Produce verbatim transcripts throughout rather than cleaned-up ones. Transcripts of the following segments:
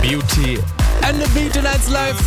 Beauty and the Beat in eins Live.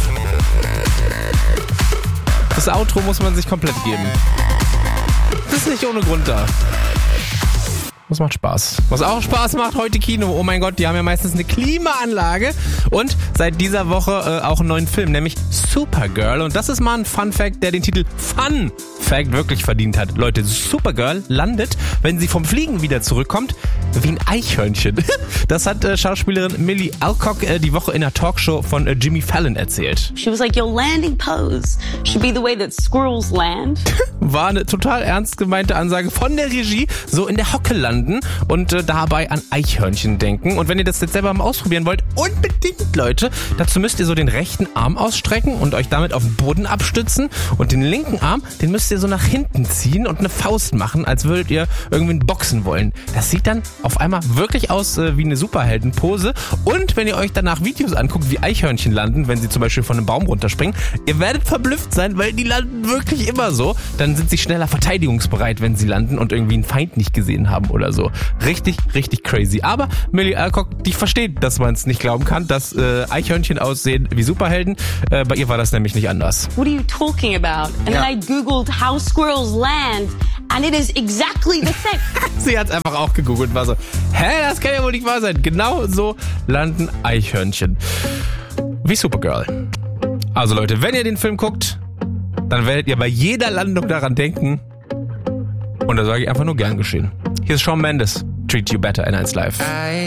Das Outro muss man sich komplett geben. Das ist nicht ohne Grund da. Das macht Spaß. Was auch Spaß macht, heute Kino. Oh mein Gott, die haben ja meistens eine Klimaanlage. Und seit dieser Woche äh, auch einen neuen Film, nämlich Supergirl. Und das ist mal ein Fun Fact, der den Titel Fun Fact wirklich verdient hat. Leute, Supergirl landet, wenn sie vom Fliegen wieder zurückkommt, wie ein Eichhörnchen. Das hat äh, Schauspielerin Millie Alcock äh, die Woche in einer Talkshow von äh, Jimmy Fallon erzählt. She was like, your landing pose should be the way that squirrels land. War eine total ernst gemeinte Ansage von der Regie, so in der Hocke landen und äh, dabei an Eichhörnchen denken. Und wenn ihr das jetzt selber mal ausprobieren wollt, unbedingt, Leute, dazu müsst ihr so den rechten Arm ausstrecken und euch damit auf den Boden abstützen und den linken Arm, den müsst ihr so nach hinten ziehen und eine Faust machen, als würdet ihr irgendwie boxen wollen. Das sieht dann auf einmal wirklich aus äh, wie eine Superheldenpose. Und wenn ihr euch danach Videos anguckt, wie Eichhörnchen landen, wenn sie zum Beispiel von einem Baum runterspringen, ihr werdet verblüfft sein, weil die landen wirklich immer so. Dann sind sie schneller verteidigungsbereit, wenn sie landen und irgendwie einen Feind nicht gesehen haben oder so. Richtig, richtig crazy. Aber Millie Alcock, die versteht, dass man es nicht glauben kann, dass äh, Eichhörnchen aussehen wie Superhelden. Äh, bei ihr war das nämlich nicht anders. What are you talking about? And ja. then I googled how squirrels land and it is exactly the same. Sie hat es einfach auch gegoogelt und war so, hä, das kann ja wohl nicht wahr sein. Genau so landen Eichhörnchen. Wie Supergirl. Also Leute, wenn ihr den Film guckt, dann werdet ihr bei jeder Landung daran denken. Und da sage ich einfach nur gern geschehen. Hier ist Shawn Mendes. Treat You Better in eins Live.